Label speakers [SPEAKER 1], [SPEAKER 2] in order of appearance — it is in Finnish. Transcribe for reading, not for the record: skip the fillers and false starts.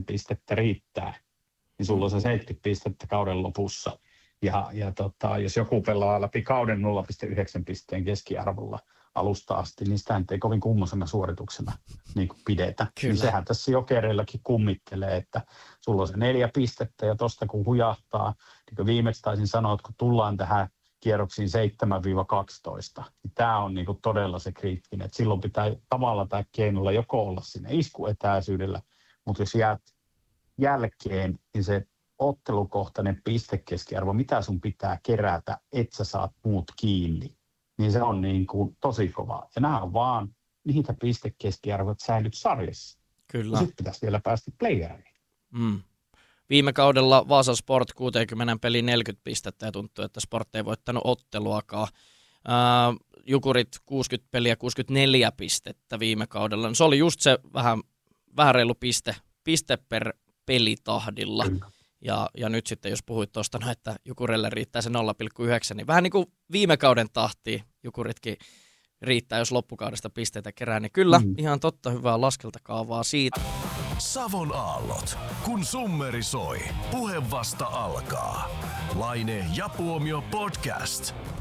[SPEAKER 1] pistettä riittää, niin sulla on se 70 pistettä kauden lopussa. Ja jos joku pelaa läpi kauden 0,9 pisteen keskiarvolla alusta asti, niin sitä ei kovin kummoisena suorituksena niin kuin pidetä. Niin sehän tässä Jokereillakin kummittelee, että sulla on se 4 pistettä ja tuosta kun hujahtaa, niin kuin viimeksi taisin sanoa, että kun tullaan tähän kierroksiin 7-12, niin tämä on niin kuin todella se kriittinen, että silloin pitää tavalla tai keinolla joko olla sinne iskuetäisyydellä, mutta jos jäät jälkeen, niin se ottelukohtainen pistekeskiarvo, mitä sun pitää kerätä, että sä saat muut kiinni, niin se on niin kuin tosi kova. Ja nämä on vaan niitä pistekeskiarvoja, että säilyt sarjassa.
[SPEAKER 2] Kyllä.
[SPEAKER 1] Sitten pitäisi vielä päästä playereihin.
[SPEAKER 2] Viime kaudella Vaasa Sport 60 peli 40 pistettä ja tuntuu, että Sport ei voittanut otteluakaan. Jukurit 60 peliä 64 pistettä viime kaudella. No, se oli just se vähän reilu piste per pelitahdilla. Ja nyt sitten, jos puhuit tuosta, että Jukurille riittää se 0,9, niin vähän niin kuin viime kauden tahtiin Jukuritkin riittää, jos loppukaudesta pisteitä kerää. Niin kyllä, ihan totta, hyvää laskeltakaavaa siitä.
[SPEAKER 3] Savon aallot. Kun summeri soi, puhe vasta alkaa. Laine ja Puomio podcast.